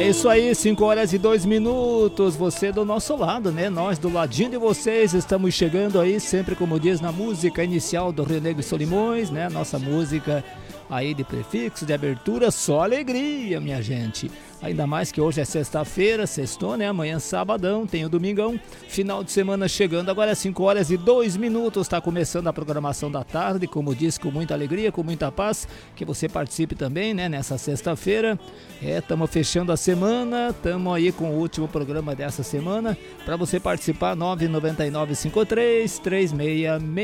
É isso aí, 5 horas e 2 minutos, você do nosso lado, né? Nós do ladinho de vocês, estamos chegando aí, sempre como diz na música inicial do Rio Negro e Solimões, né? Nossa música aí de prefixo, de abertura, só alegria, minha gente. Ainda mais que hoje é sexta-feira, sextou, né? Amanhã sabadão, tem o domingão, final de semana chegando. Agora é 5 horas e 2 minutos, está começando a programação da tarde, como disse, com muita alegria, com muita paz, que você participe também, né? Nessa sexta-feira, estamos fechando a semana, estamos aí com o último programa dessa semana, para você participar, 999533666.